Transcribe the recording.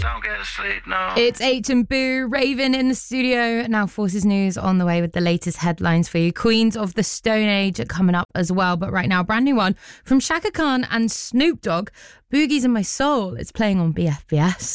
Don't get to sleep, no. It's H and Boo, Raven in the studio. Now Forces News on the way with the latest headlines for you. Queens of the Stone Age are coming up as well. But right now, brand new one from Shaka Khan and Snoop Dogg. Boogie's in My Soul. It's playing on BFBS.